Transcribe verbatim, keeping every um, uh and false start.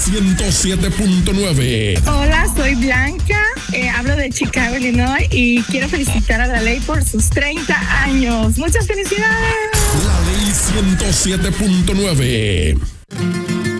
ciento siete punto nueve. Hola, soy Blanca, eh, hablo de Chicago, Illinois y quiero felicitar a La Ley por sus treinta años. ¡Muchas felicidades! La Ley ciento siete punto nueve.